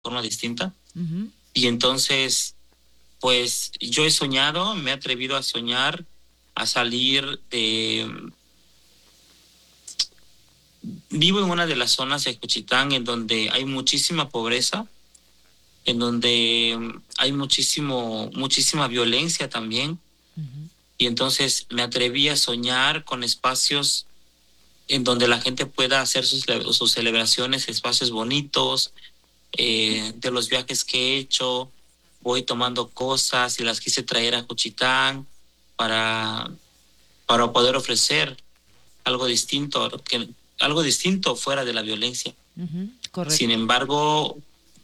forma distinta. Ujú. Y entonces, pues yo he soñado, me he atrevido a soñar, a salir de... Vivo en una de las zonas de Juchitán en donde hay muchísima pobreza, en donde hay muchísima violencia también. Ujú. Y entonces me atreví a soñar con espacios en donde la gente pueda hacer sus celebraciones, espacios bonitos, de los viajes que he hecho. Voy tomando cosas y las quise traer a Juchitán para, para poder ofrecer algo distinto, algo distinto fuera de la violencia. Ujú. Sin Correcto. embargo,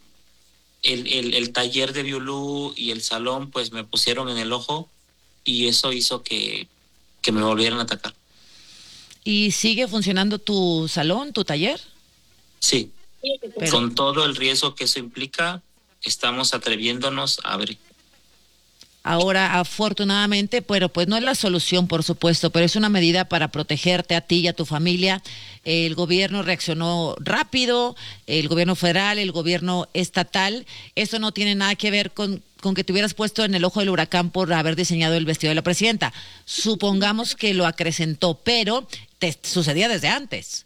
el taller de Violú y el salón pues me pusieron en el ojo y eso hizo que me volvieran a atacar. ¿Y sigue funcionando tu salón, tu taller? Sí, Pero con todo el riesgo que eso implica, estamos atreviéndonos a abrir. ahora, afortunadamente, pero pues no es la solución, por supuesto, pero es una medida para protegerte a ti y a tu familia. El gobierno reaccionó rápido, el gobierno federal, el gobierno estatal. Eso no tiene nada que ver con que te hubieras puesto en el ojo del huracán por haber diseñado el vestido de la presidenta. Supongamos que lo acrecentó, pero te sucedía desde antes.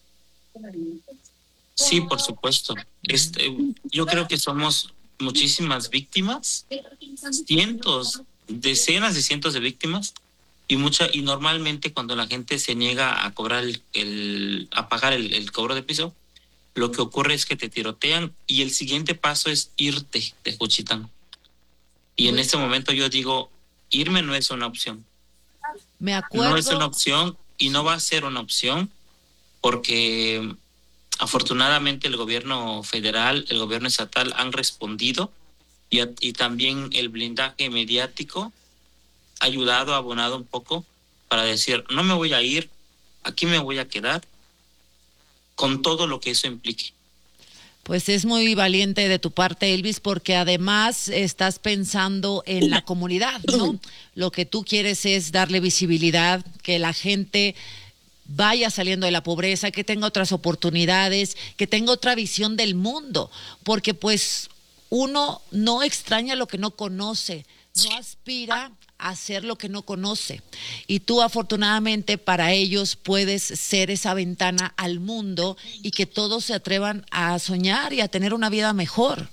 Sí, por supuesto. Yo creo que somos muchísimas víctimas, cientos, decenas de cientos de víctimas, y normalmente cuando la gente se niega a cobrar a pagar el cobro de piso, lo que ocurre es que te tirotean y el siguiente paso es irte de Juchitán. Y en este momento yo digo, irme no es una opción. Me No es una acuerdo. opción y no va a ser una opción porque afortunadamente el gobierno federal, el gobierno estatal han respondido y también el blindaje mediático ha ayudado, ha abonado un poco para decir, no me voy a ir, aquí me voy a quedar con todo lo que eso implique. Pues es muy valiente de tu parte, Elvis, porque además estás pensando en la comunidad, ¿no? Lo que tú quieres es darle visibilidad, que la gente vaya saliendo de la pobreza, que tenga otras oportunidades, que tenga otra visión del mundo, porque pues uno no extraña lo que no conoce, no aspira a hacer lo que no conoce. Y tú afortunadamente para ellos puedes ser esa ventana al mundo y que todos se atrevan a soñar y a tener una vida mejor.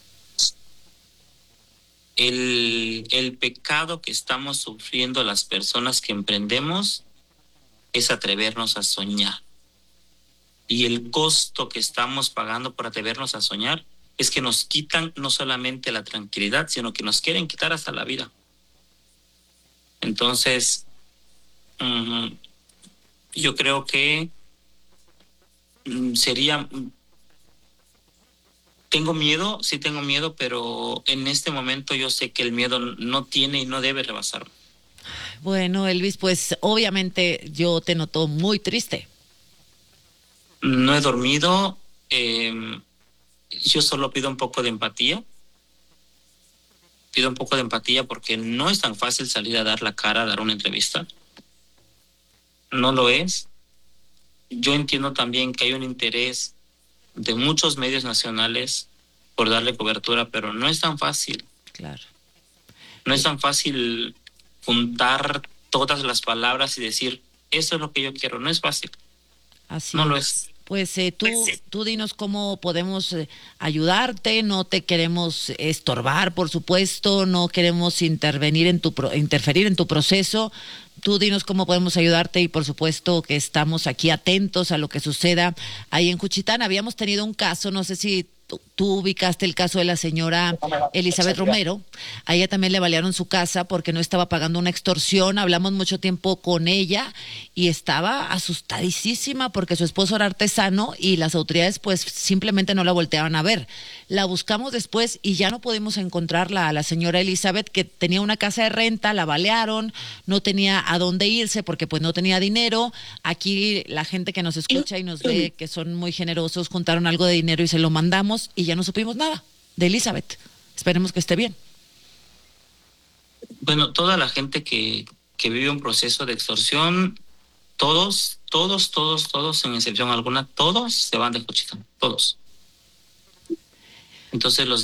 El pecado que estamos sufriendo las personas que emprendemos es atrevernos a soñar. Y el costo que estamos pagando por atrevernos a soñar es que nos quitan no solamente la tranquilidad, sino que nos quieren quitar hasta la vida. Entonces, mm, yo creo que sería, tengo miedo, sí tengo miedo, pero en este momento yo sé que el miedo no tiene y no debe rebasarme. Bueno, Elvis, pues obviamente yo te noto muy triste. No he dormido, yo solo pido un poco de empatía porque no es tan fácil salir a dar la cara, a dar una entrevista, no lo es. Yo entiendo también que hay un interés de muchos medios nacionales por darle cobertura, pero no es tan fácil. Claro. No es tan fácil juntar todas las palabras y decir, esto es lo que yo quiero. No es fácil, no Así lo es. es. Pues tú dinos cómo podemos ayudarte. No te queremos estorbar, por supuesto. No queremos interferir en tu proceso. Tú dinos cómo podemos ayudarte y por supuesto que estamos aquí atentos a lo que suceda ahí en Juchitán. Habíamos tenido un caso, no sé si tú ubicaste el caso de la señora Elizabeth Romero. A ella también le balearon su casa porque no estaba pagando una extorsión. Hablamos mucho tiempo con ella y estaba asustadísima porque su esposo era artesano y las autoridades pues simplemente no la volteaban a ver. La buscamos después y ya no pudimos encontrarla a la señora Elizabeth, que tenía una casa de renta, la balearon, no tenía a dónde irse porque pues no tenía dinero. Aquí la gente que nos escucha y nos ve, que son muy generosos, juntaron algo de dinero y se lo mandamos y ya no supimos nada de Elizabeth. Esperemos que esté bien. Bueno, toda la gente que vive un proceso de extorsión, todos, sin excepción alguna, todos se van de Juchitán, todos. Entonces los